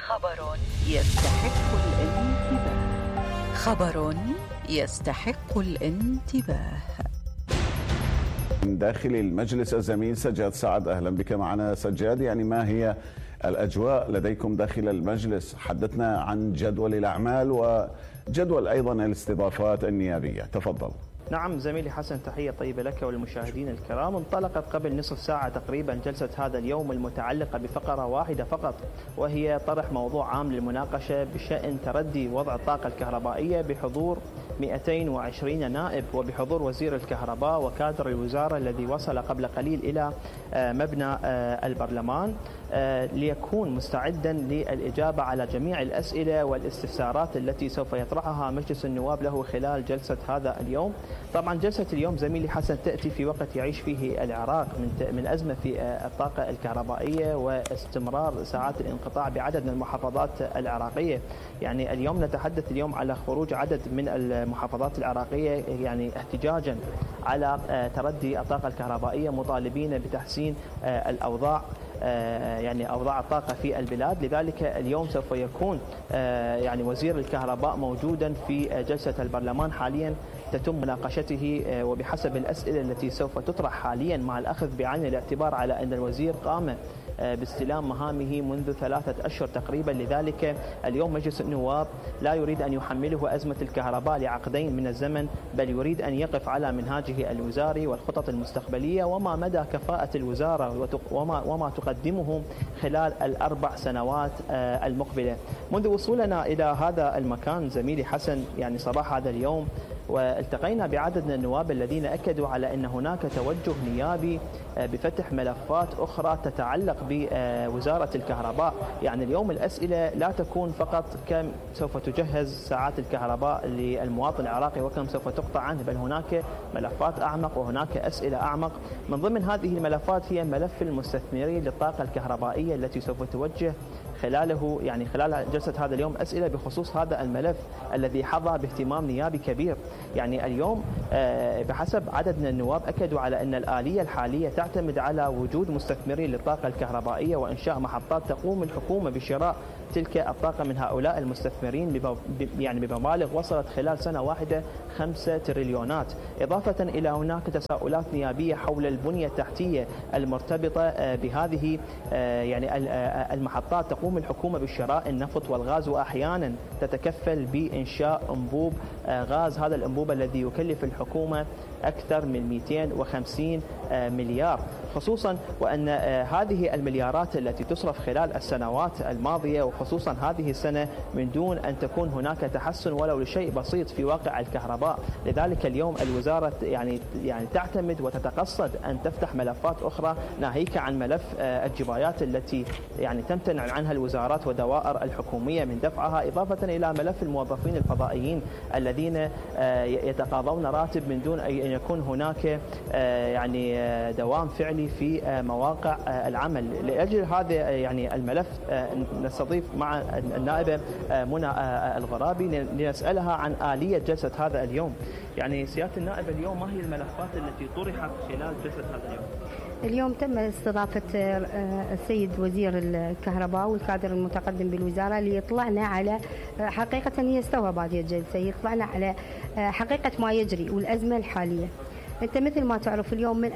خبر يستحق الانتباه. خبر يستحق الانتباه. من داخل المجلس الزميل سجاد سعد، أهلا بك معنا سجاد. يعني ما هي الأجواء لديكم داخل المجلس؟ حدثنا عن جدول الأعمال وجدول أيضا الاستضافات النيابية، تفضل. نعم زميلي حسن، تحية طيبة لك وللمشاهدين الكرام. انطلقت قبل نصف ساعة تقريبا جلسة هذا اليوم المتعلقة بفقرة واحدة فقط، وهي طرح موضوع عام للمناقشة بشأن تردي وضع الطاقة الكهربائية بحضور 220 نائب وبحضور وزير الكهرباء وكادر الوزارة الذي وصل قبل قليل إلى مبنى البرلمان ليكون مستعدا للإجابة على جميع الأسئلة والاستفسارات التي سوف يطرحها مجلس النواب له خلال جلسة هذا اليوم. طبعا جلسة اليوم زميلي حسن تأتي في وقت يعيش فيه العراق من أزمة في الطاقة الكهربائية واستمرار ساعات الانقطاع بعدد من المحافظات العراقية. يعني اليوم نتحدث اليوم على خروج عدد من المحافظات العراقية يعني احتجاجا على تردي الطاقة الكهربائية، مطالبين بتحسين الأوضاع يعني أوضاع الطاقة في البلاد. لذلك اليوم سوف يكون يعني وزير الكهرباء موجودا في جلسة البرلمان حاليا تتم مناقشته، وبحسب الأسئلة التي سوف تطرح حاليا مع الأخذ بعين الاعتبار على أن الوزير قام باستلام مهامه منذ 3 أشهر تقريبا. لذلك اليوم مجلس النواب لا يريد أن يحمله أزمة الكهرباء لعقدين من الزمن، بل يريد أن يقف على منهاجه الوزاري والخطط المستقبلية وما مدى كفاءة الوزارة وما تقدمه خلال ال4 سنوات المقبلة. منذ وصولنا إلى هذا المكان زميلي حسن يعني صباح هذا اليوم، والتقينا بعدد من النواب الذين أكدوا على أن هناك توجه نيابي بفتح ملفات أخرى تتعلق بوزارة الكهرباء. يعني اليوم الأسئلة لا تكون فقط كم سوف تجهز ساعات الكهرباء للمواطن العراقي وكم سوف تقطع عنه، بل هناك ملفات أعمق وهناك أسئلة أعمق. من ضمن هذه الملفات هي ملف المستثمرين للطاقة الكهربائية التي سوف توجه خلاله يعني خلال جلسة هذا اليوم أسئلة بخصوص هذا الملف الذي حظى باهتمام نيابي كبير. يعني اليوم بحسب عدد من النواب أكدوا على أن الآلية الحالية تعتمد على وجود مستثمرين للطاقة الكهربائية وإنشاء محطات تقوم الحكومة بشراء تلك الطاقة من هؤلاء المستثمرين يعني بمبالغ وصلت خلال سنة واحدة 5 تريليونات، إضافة إلى هناك تساؤلات نيابية حول البنية التحتية المرتبطة بهذه يعني المحطات. تقوم الحكومة بشراء النفط والغاز وأحيانا تتكفل بإنشاء أنبوب غاز، هذا الأنبوب الذي يكلف الحكومة أكثر من 250 مليار، خصوصا وأن هذه المليارات التي تصرف خلال السنوات الماضية وخصوصا هذه السنة من دون أن تكون هناك تحسن ولو لشيء بسيط في واقع الكهرباء. لذلك اليوم الوزارة يعني تعتمد وتتقصد أن تفتح ملفات أخرى ناهيك عن ملف الجبايات التي يعني تمتنع عنها الوزارات والدوائر الحكومية من دفعها، إضافة إلى ملف الموظفين الفضائيين الذين يتقاضون راتب من دون أن يكون هناك يعني دوام فعلي في مواقع العمل. لأجل هذا يعني الملف نستضيف مع النائبة منى الغرابي لنسألها عن آلية جلسة هذا اليوم. يعني سيادة النائبة اليوم ما هي الملفات التي طرحت خلال جلسة هذا اليوم؟ اليوم تم استضافة السيد وزير الكهرباء والكادر المتقدم بالوزارة ليطلعنا على حقيقة هي استوعب هذه الجلسة، يطلعنا على حقيقة ما يجري والأزمة الحالية. أنت مثل ما تعرف اليوم من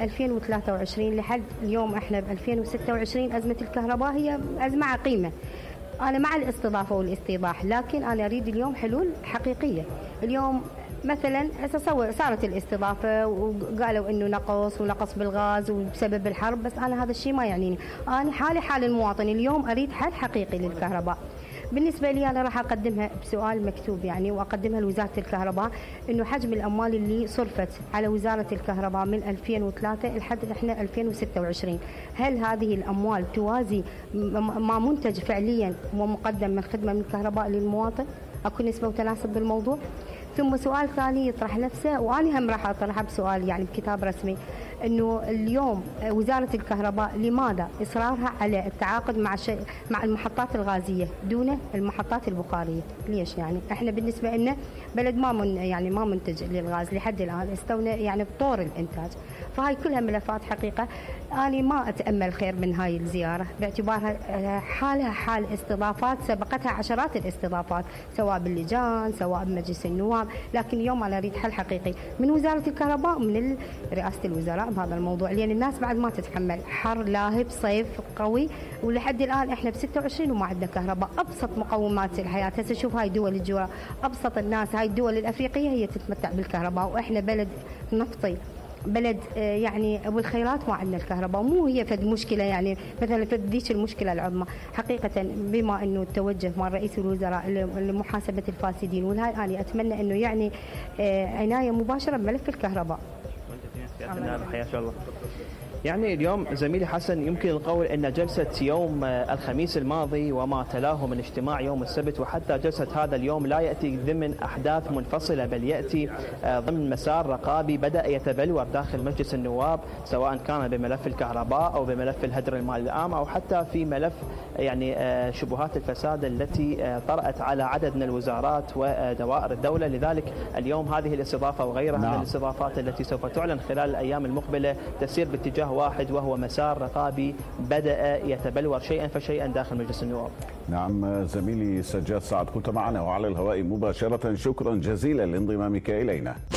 2023 لحد اليوم احنا ب 2026 أزمة الكهرباء هي أزمة عقيمة. أنا مع الاستضافة والاستيضاح، لكن أنا أريد اليوم حلول حقيقية. اليوم مثلا صارت الاستضافة وقالوا انه نقص بالغاز وبسبب الحرب، بس انا هذا الشيء ما يعنيني. انا حالي حال المواطن، اليوم اريد حل حقيقي للكهرباء. بالنسبة لي أنا راح أقدمها بسؤال مكتوب يعني وأقدمها لوزارة الكهرباء، إنه حجم الأموال اللي صرفت على وزارة الكهرباء من 2003 لحد إحنا 2026، هل هذه الأموال توازي ما منتج فعليا ومقدم من خدمة من الكهرباء للمواطن؟ أكو نسبة وتناسب بالموضوع؟ ثم سؤال ثاني يطرح نفسه وأنا هم راح أطرحه بسؤال يعني بكتاب رسمي، انه اليوم وزاره الكهرباء لماذا اصرارها على التعاقد مع المحطات الغازيه دون المحطات البخاريه؟ ليش؟ يعني احنا بالنسبه لنا بلد ما منتج للغاز لحد الان، استونا يعني بطور الانتاج. فهاي كلها ملفات حقيقه أنا ما أتأمل خير من هاي الزيارة باعتبارها حالها حال استضافات سبقتها عشرات الاستضافات سواء باللجان سواء بمجلس النواب، لكن اليوم أنا أريد حل حقيقي من وزارة الكهرباء ومن رئاسة الوزراء بهذا الموضوع، لأن الناس بعد ما تتحمل حر لاهب صيف قوي، ولحد الآن إحنا ب26 وما عندنا كهرباء. أبسط مقومات الحياة هسه شوف هاي دول الجوار، أبسط الناس هاي الدول الأفريقية هي تتمتع بالكهرباء، وإحنا بلد نفطي، بلد يعني ابو الخيرات ما عندنا الكهرباء. مو هي فد مشكله يعني مثلا فد ذيك المشكله العظمى حقيقه، بما انه التوجه مع رئيس الوزراء لمحاسبه الفاسدين، والهاي انا اتمنى انه يعني عنايه مباشره بملف الكهرباء. حياك الله. يعني اليوم زميلي حسن يمكن القول أن جلسة يوم الخميس الماضي وما تلاه من اجتماع يوم السبت وحتى جلسة هذا اليوم لا يأتي ضمن أحداث منفصلة، بل يأتي ضمن مسار رقابي بدأ يتبلور داخل مجلس النواب، سواء كان بملف الكهرباء أو بملف الهدر المالي العام أو حتى في ملف يعني شبهات الفساد التي طرأت على عدد من الوزارات ودوائر الدولة. لذلك اليوم هذه الاستضافة وغيرها من الاستضافات التي سوف تعلن خلال الأيام المقبلة تسير باتجاه واحد، وهو مسار رقابي بدأ يتبلور شيئا فشيئا داخل مجلس النواب. نعم زميلي سجاد سعد كنت معنا وعلى الهواء مباشرة، شكرا جزيلا لانضمامك إلينا.